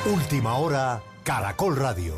Última hora, Caracol Radio.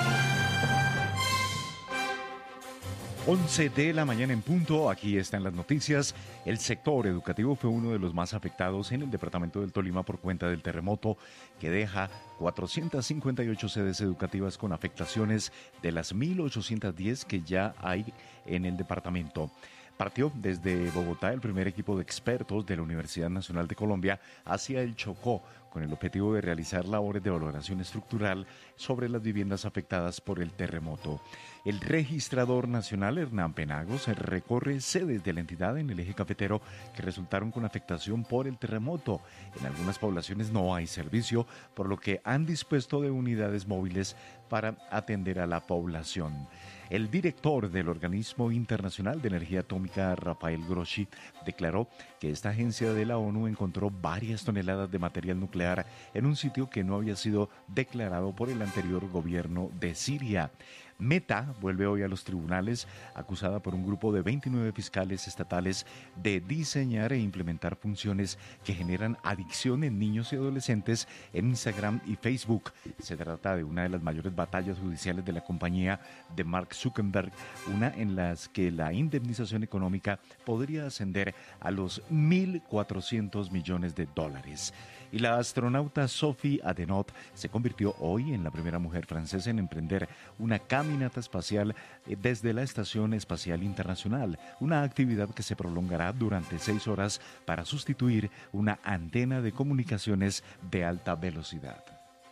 11 de la mañana en punto, aquí están las noticias. El sector educativo fue uno de los más afectados en el departamento del Tolima por cuenta del terremoto que deja 458 sedes educativas con afectaciones de las 1.810 que ya hay en el departamento. Partió desde Bogotá el primer equipo de expertos de la Universidad Nacional de Colombia hacia el Chocó con el objetivo de realizar labores de valoración estructural sobre las viviendas afectadas por el terremoto. El registrador nacional Hernán Penagos recorre sedes de la entidad en el eje cafetero que resultaron con afectación por el terremoto. En algunas poblaciones no hay servicio, por lo que han dispuesto de unidades móviles para atender a la población. El director del Organismo Internacional de Energía Atómica, Rafael Grossi, declaró que esta agencia de la ONU encontró varias toneladas de material nuclear en un sitio que no había sido declarado por el anterior gobierno de Siria. Meta vuelve hoy a los tribunales, acusada por un grupo de 29 fiscales estatales de diseñar e implementar funciones que generan adicción en niños y adolescentes en Instagram y Facebook. Se trata de una de las mayores batallas judiciales de la compañía de Mark Zuckerberg, una en las que la indemnización económica podría ascender a los 1.400 millones de dólares. Y la astronauta Sophie Adenot se convirtió hoy en la primera mujer francesa en emprender una caminata espacial desde la Estación Espacial Internacional, una actividad que se prolongará durante 6 horas para sustituir una antena de comunicaciones de alta velocidad.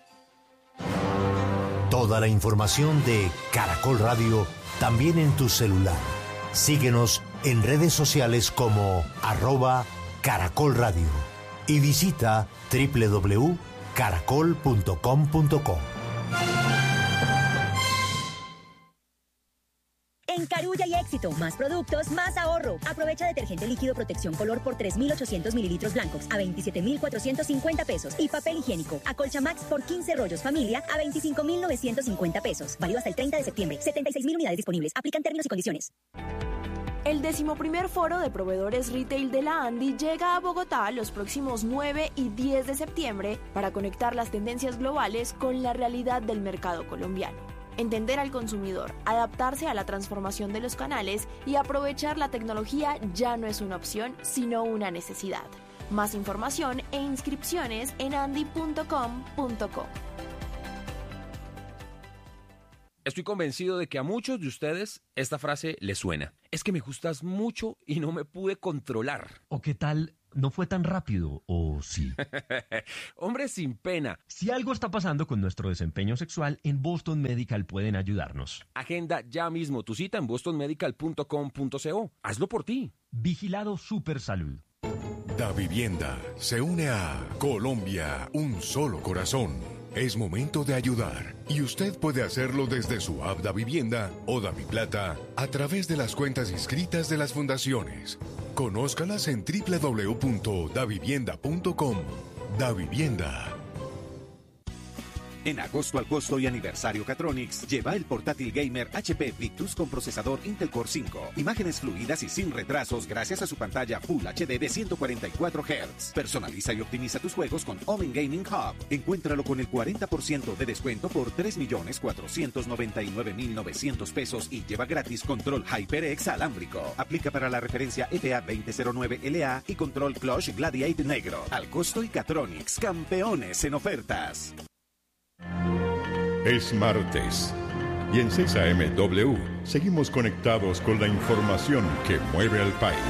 Toda la información de Caracol Radio también en tu celular. Síguenos en redes sociales como @Caracol Radio y visita www.caracol.com.co. En Carulla y Éxito, más productos, más ahorro. Aprovecha detergente líquido protección color por 3.800 mililitros blancos a 27.450 pesos. Y papel higiénico, Acolcha Max por 15 rollos familia a 25.950 pesos. Válido hasta el 30 de septiembre. 76.000 unidades disponibles. Aplican términos y condiciones. El 11º Foro de Proveedores Retail de la ANDI llega a Bogotá los próximos 9 y 10 de septiembre para conectar las tendencias globales con la realidad del mercado colombiano. Entender al consumidor, adaptarse a la transformación de los canales y aprovechar la tecnología ya no es una opción, sino una necesidad. Más información e inscripciones en andi.com.co. Estoy convencido de que a muchos de ustedes esta frase les suena. Es que me gustas mucho y no me pude controlar. ¿O qué tal? ¿No fue tan rápido o sí? Hombre sin pena. Si algo está pasando con nuestro desempeño sexual, en Boston Medical pueden ayudarnos. Agenda ya mismo tu cita en bostonmedical.com.co. Hazlo por ti. Vigilado Supersalud. Davivienda se une a Colombia, un solo corazón. Es momento de ayudar y usted puede hacerlo desde su app Davivienda o Daviplata a través de las cuentas inscritas de las fundaciones. Conózcalas en www.davivienda.com. Davivienda. En agosto al costo y aniversario Catronics, lleva el portátil gamer HP Victus con procesador Intel Core 5. Imágenes fluidas y sin retrasos gracias a su pantalla Full HD de 144 Hz. Personaliza y optimiza tus juegos con Omen Gaming Hub. Encuéntralo con el 40% de descuento por 3.499.900 pesos y lleva gratis control HyperX alámbrico. Aplica para la referencia FA 2009LA y control Clutch Gladiator negro. Al costo y Catronics, campeones en ofertas. Es martes y en 6 AM W seguimos conectados con la información que mueve al país.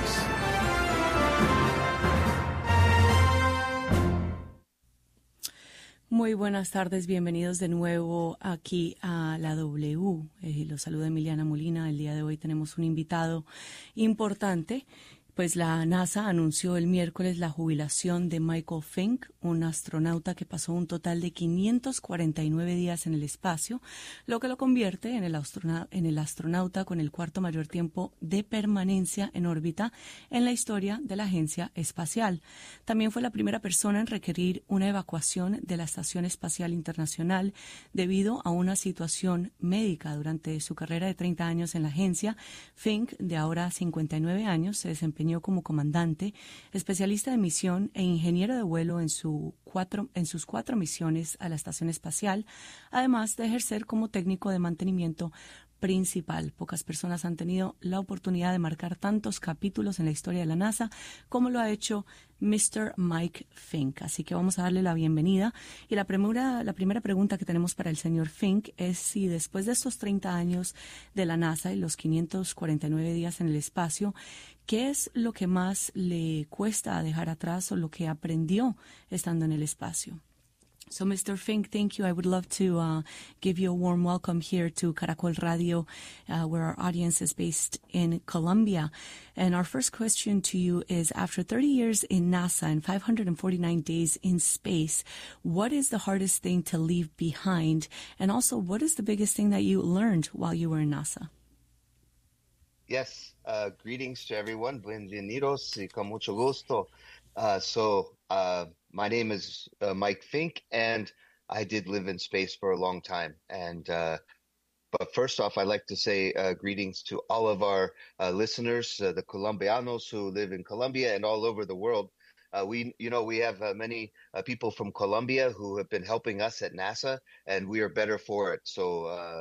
Muy buenas tardes, bienvenidos de nuevo aquí a la W. Los saluda Emiliana Molina. El día de hoy tenemos un invitado importante. Pues la NASA anunció el miércoles la jubilación de Michael Fink, un astronauta que pasó un total de 549 días en el espacio, lo que lo convierte en el astronauta con el cuarto mayor tiempo de permanencia en órbita en la historia de la Agencia Espacial. También fue la primera persona en requerir una evacuación de la Estación Espacial Internacional debido a una situación médica. Durante su carrera de 30 años en la agencia, Fink, de ahora 59 años, se desempeñó desempeñó como comandante, especialista de misión e ingeniero de vuelo en sus 4 misiones a la Estación Espacial, además de ejercer como técnico de mantenimiento principal. Pocas personas han tenido la oportunidad de marcar tantos capítulos en la historia de la NASA como lo ha hecho Mr. Mike Fink. Así que vamos a darle la bienvenida. Y la primera pregunta que tenemos para el señor Fink es si después de estos 30 años de la NASA y los 549 días en el espacio, ¿qué es lo que más le cuesta dejar atrás o lo que aprendió estando en el espacio? So, Mr. Fink, thank you. I would love to give you a warm welcome here to Caracol Radio, where our audience is based in Colombia. And our first question to you is, after 30 years in NASA and 549 days in space, what is the hardest thing to leave behind? And also, what is the biggest thing that you learned while you were in NASA? Yes, greetings to everyone. Bienvenidos y con mucho gusto. My name is Mike Fink, and I did live in space for a long time. And but first off, I'd like to say greetings to all of our listeners, the Colombianos who live in Colombia and all over the world. We have many people from Colombia who have been helping us at NASA, and we are better for it. So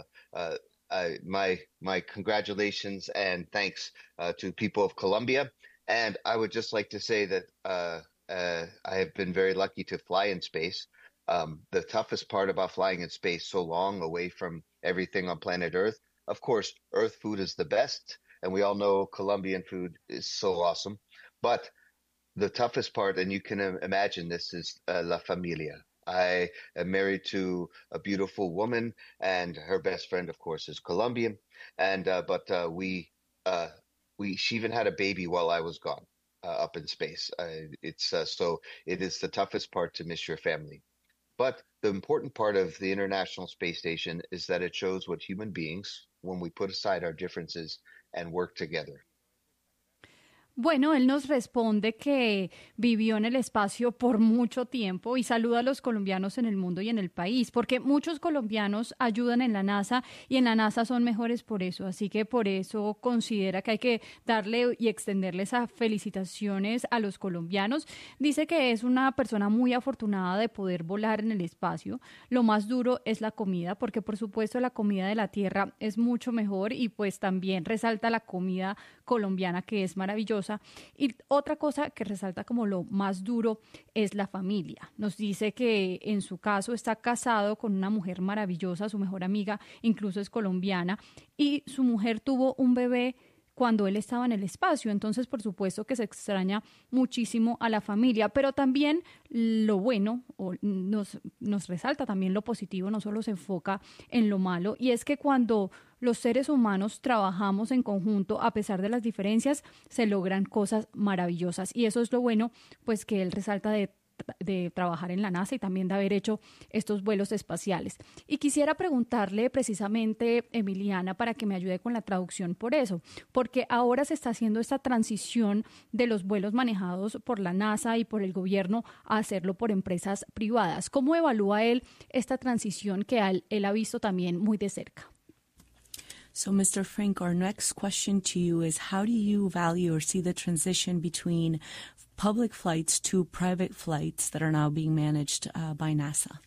my congratulations and thanks to people of Colombia. And I would just like to say that I have been very lucky to fly in space. The toughest part about flying in space so long away from everything on planet Earth, of course, Earth food is the best, and we all know Colombian food is so awesome. But the toughest part, and you can imagine this, is la familia. I am married to a beautiful woman, and her best friend, of course, is Colombian. And she even had a baby while I was gone. Up in space. So it is the toughest part to miss your family. But the important part of the International Space Station is that it shows what human beings, when we put aside our differences and work together. Bueno, él nos responde que vivió en el espacio por mucho tiempo y saluda a los colombianos en el mundo y en el país, porque muchos colombianos ayudan en la NASA y en la NASA son mejores por eso. Así que por eso considera que hay que darle y extenderles a felicitaciones a los colombianos. Dice que es una persona muy afortunada de poder volar en el espacio. Lo más duro es la comida, porque por supuesto la comida de la tierra es mucho mejor y pues también resalta la comida colombiana, que es maravillosa. Y otra cosa que resalta como lo más duro es la familia. Nos dice que en su caso está casado con una mujer maravillosa, su mejor amiga incluso es colombiana, y su mujer tuvo un bebé cuando él estaba en el espacio. Entonces, por supuesto que se extraña muchísimo a la familia, pero también lo bueno, nos resalta también lo positivo, no solo se enfoca en lo malo, y es que cuando los seres humanos trabajamos en conjunto, a pesar de las diferencias, se logran cosas maravillosas. Y eso es lo bueno, pues que él resalta de trabajar en la NASA y también de haber hecho estos vuelos espaciales. Y quisiera preguntarle precisamente, Emiliana, para que me ayude con la traducción por eso, porque ahora se está haciendo esta transición de los vuelos manejados por la NASA y por el gobierno a hacerlo por empresas privadas. ¿Cómo evalúa él esta transición que él ha visto también muy de cerca? So, Mr. Fink, our next question to you is, how do you value or see the transition between public flights to private flights that are now being managed by NASA?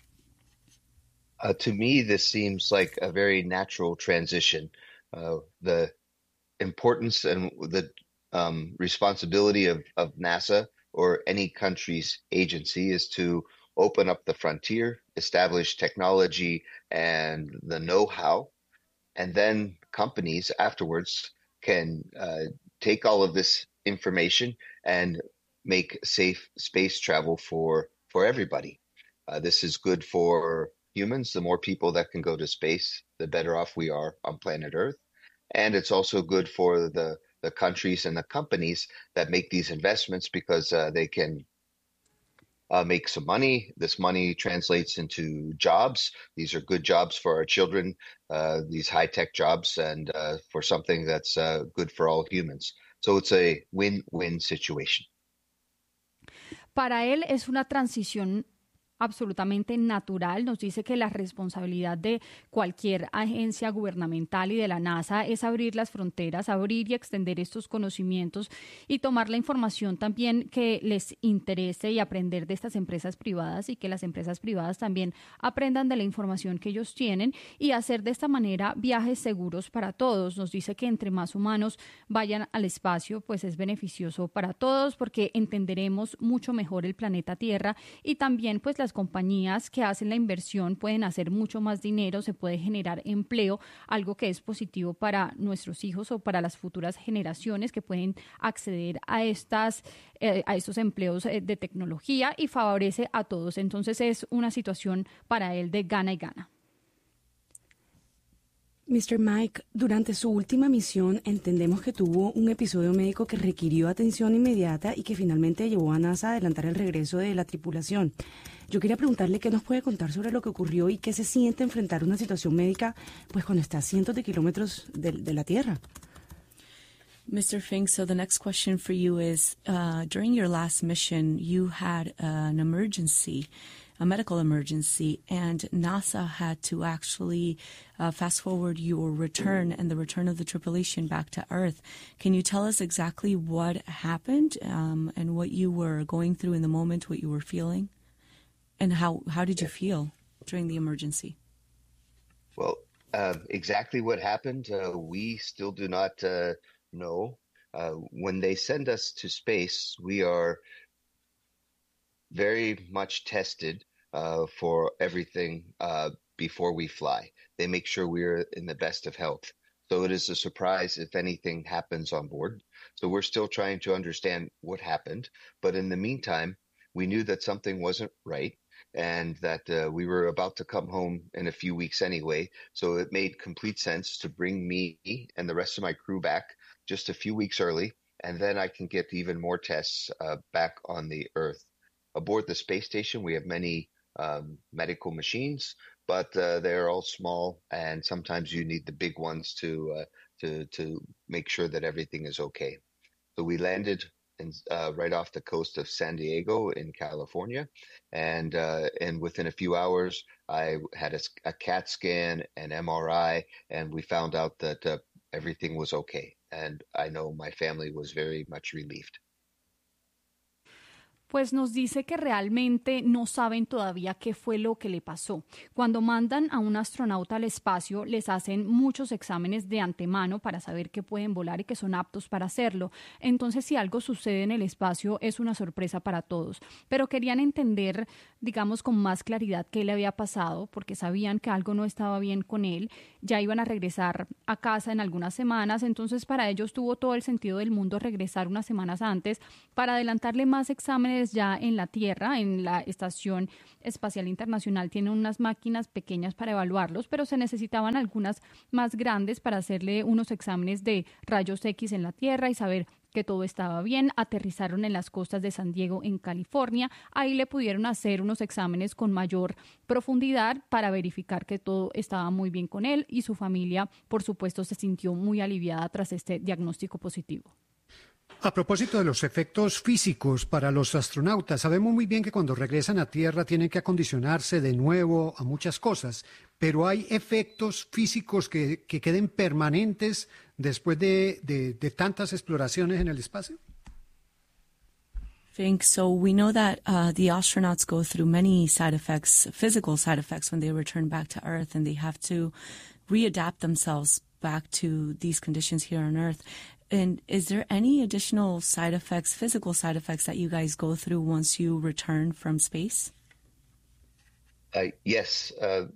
To me, this seems like a very natural transition. The importance and the responsibility of NASA or any country's agency is to open up the frontier, establish technology and the know-how, and then companies afterwards can take all of this information and make safe space travel for everybody. This is good for humans. The more people that can go to space, the better off we are on planet Earth. And it's also good for the countries and the companies that make these investments, because they can make some money. This money translates into jobs. These are good jobs for our children, these high-tech jobs, and for something that's good for all humans. So it's a win-win situation. Para él es una transición absolutamente natural. Nos dice que la responsabilidad de cualquier agencia gubernamental y de la NASA es abrir las fronteras, abrir y extender estos conocimientos y tomar la información también que les interese y aprender de estas empresas privadas, y que las empresas privadas también aprendan de la información que ellos tienen, y hacer de esta manera viajes seguros para todos. Nos dice que entre más humanos vayan al espacio, pues es beneficioso para todos, porque entenderemos mucho mejor el planeta Tierra, y también pues las compañías que hacen la inversión pueden hacer mucho más dinero, se puede generar empleo, algo que es positivo para nuestros hijos o para las futuras generaciones que pueden acceder a estos empleos de tecnología, y favorece a todos. Entonces es una situación para él de gana y gana. Mr. Mike, durante su última misión entendemos que tuvo un episodio médico que requirió atención inmediata y que finalmente llevó a NASA a adelantar el regreso de la tripulación. Yo quería preguntarle qué nos puede contar sobre lo que ocurrió y qué se siente enfrentar una situación médica pues cuando está a cientos de kilómetros de la Tierra. Mr. Fink, so the next question for you is, during your last mission, you had an emergency, a medical emergency, and NASA had to actually fast forward your return and the return of the tripulation back to Earth. Can you tell us exactly what happened and what you were going through in the moment, what you were feeling? And how did you feel during the emergency? Well, exactly what happened, we still do not know. When they send us to space, we are very much tested for everything before we fly. They make sure we're in the best of health. So it is a surprise if anything happens on board. So we're still trying to understand what happened. But in the meantime, we knew that something wasn't right, and that we were about to come home in a few weeks anyway. So it made complete sense to bring me and the rest of my crew back just a few weeks early, and then I can get even more tests back on the Earth. Aboard the space station, we have many medical machines, but they're all small, and sometimes you need the big ones to make sure that everything is okay. So we landed right off the coast of San Diego in California, and within a few hours, I had a CAT scan, an MRI, and we found out that everything was okay. And I know my family was very much relieved. Pues nos dice que realmente no saben todavía qué fue lo que le pasó. Cuando mandan a un astronauta al espacio, les hacen muchos exámenes de antemano para saber que pueden volar y que son aptos para hacerlo. Entonces, si algo sucede en el espacio, es una sorpresa para todos. Pero querían entender, digamos, con más claridad qué le había pasado, porque sabían que algo no estaba bien con él. Ya iban a regresar a casa en algunas semanas, entonces para ellos tuvo todo el sentido del mundo regresar unas semanas antes para adelantarle más exámenes ya en la Tierra. En la Estación Espacial Internacional tienen unas máquinas pequeñas para evaluarlos, pero se necesitaban algunas más grandes para hacerle unos exámenes de rayos X en la Tierra y saber que todo estaba bien. Aterrizaron en las costas de San Diego, en California. Ahí le pudieron hacer unos exámenes con mayor profundidad para verificar que todo estaba muy bien con él, y su familia, por supuesto, se sintió muy aliviada tras este diagnóstico positivo. A propósito de los efectos físicos para los astronautas, sabemos muy bien que cuando regresan a Tierra tienen que acondicionarse de nuevo a muchas cosas, pero ¿hay efectos físicos que queden permanentes después de tantas exploraciones en el espacio? Think so. We know that the astronauts go through many side effects, physical side effects, when they return back to Earth, and they have to readapt themselves back to these conditions here on Earth. And is there any additional side effects, physical side effects, that you guys go through once you return from space? Yes.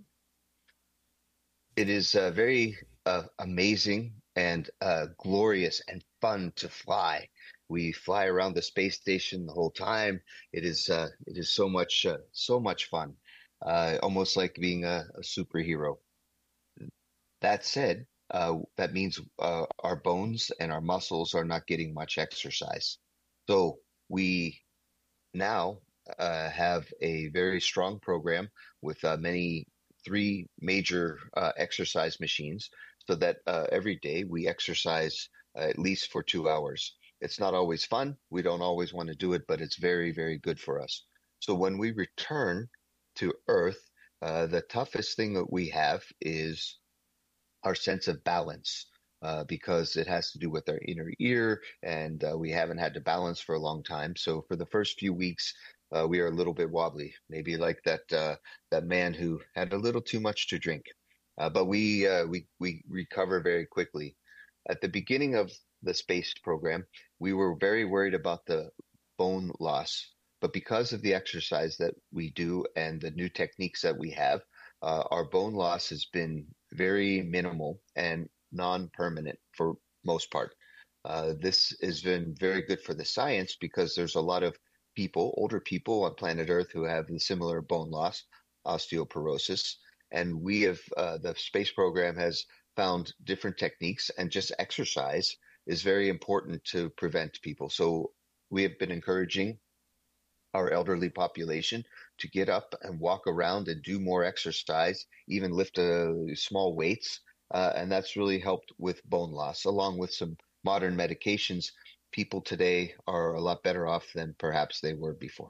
It is very amazing and glorious and fun to fly. We fly around the space station the whole time. It is so much fun, almost like being a superhero. That said, that means our bones and our muscles are not getting much exercise. So we now have a very strong program with three major exercise machines, so that every day we exercise at least for 2 hours. It's not always fun. We don't always want to do it, but it's very, very good for us. So when we return, to Earth, the toughest thing that we have is our sense of balance. Because it has to do with our inner ear, and we haven't had to balance for a long time. So for the first few weeks, we are a little bit wobbly, maybe like that man who had a little too much to drink. But we recover very quickly. At the beginning of the space program, we were very worried about the bone loss. But because of the exercise that we do and the new techniques that we have, our bone loss has been very minimal and non-permanent for most part. This has been very good for the science because there's a lot of people, older people on planet Earth who have the similar bone loss, osteoporosis. And we have, the space program has found different techniques, and just exercise is very important to prevent people. So we have been encouraging our elderly population to get up and walk around and do more exercise, even lift small weights. And that's really helped with bone loss, along with some modern medications. People today are a lot better off than perhaps they were before.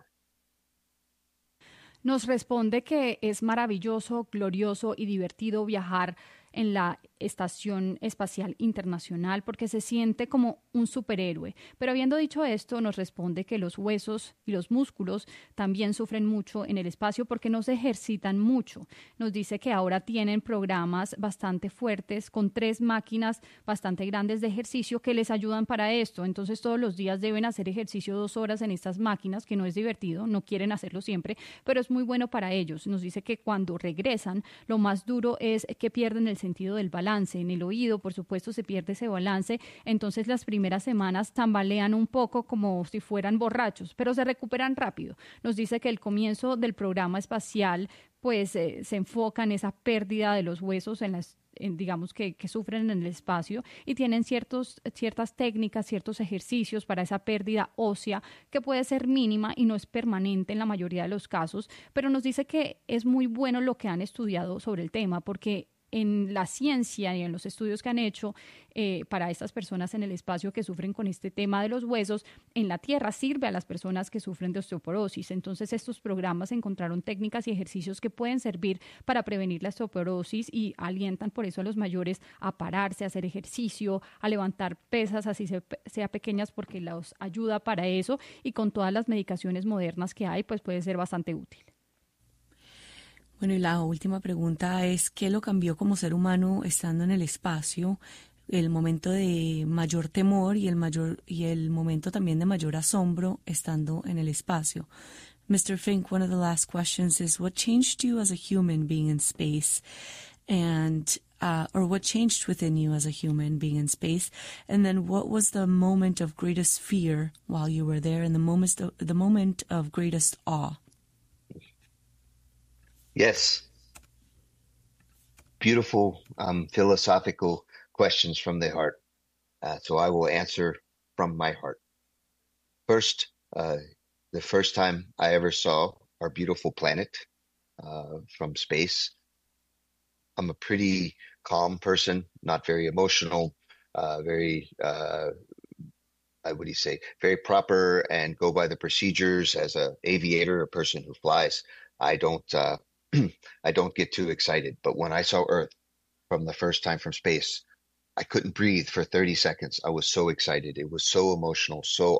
Nos responde que es maravilloso, glorioso y divertido viajar en la Estación Espacial Internacional porque se siente como un superhéroe. Pero habiendo dicho esto, nos responde que los huesos y los músculos también sufren mucho en el espacio porque no se ejercitan mucho. Nos dice que ahora tienen programas bastante fuertes con 3 máquinas bastante grandes de ejercicio que les ayudan para esto. Entonces todos los días deben hacer ejercicio 2 horas en estas máquinas, que no es divertido, no quieren hacerlo siempre, pero es muy bueno para ellos. Nos dice que cuando regresan, lo más duro es que pierden el sentido del balance. En el oído, por supuesto, se pierde ese balance. Entonces las primeras semanas tambalean un poco como si fueran borrachos, pero se recuperan rápido. Nos dice que el comienzo del programa espacial pues se enfoca en esa pérdida de los huesos digamos que sufren en el espacio, y tienen ciertas técnicas, ciertos ejercicios para esa pérdida ósea que puede ser mínima y no es permanente en la mayoría de los casos, pero nos dice que es muy bueno lo que han estudiado sobre el tema, porque en la ciencia y en los estudios que han hecho para estas personas en el espacio que sufren con este tema de los huesos, en la Tierra sirve a las personas que sufren de osteoporosis. Entonces estos programas encontraron técnicas y ejercicios que pueden servir para prevenir la osteoporosis y alientan por eso a los mayores a pararse, a hacer ejercicio, a levantar pesas, así sea pequeñas, porque los ayuda para eso, y con todas las medicaciones modernas que hay, pues puede ser bastante útil. Bueno, y la última pregunta es, ¿qué lo cambió como ser humano estando en el espacio? El momento de mayor temor y el momento también de mayor asombro estando en el espacio. Mr. Fink, one of the last questions is, what changed you as a human being in space? And or what changed within you as a human being in space? And then what was the moment of greatest fear while you were there, and the moment of greatest awe? Yes. Beautiful philosophical questions from the heart. So I will answer from my heart. First, the first time I ever saw our beautiful planet from space. I'm a pretty calm person, not very emotional, very very proper, and go by the procedures as an aviator, a person who flies. I don't get too excited. But when I saw Earth from the first time from space, I couldn't breathe for 30 seconds. I was so excited. It was so emotional, so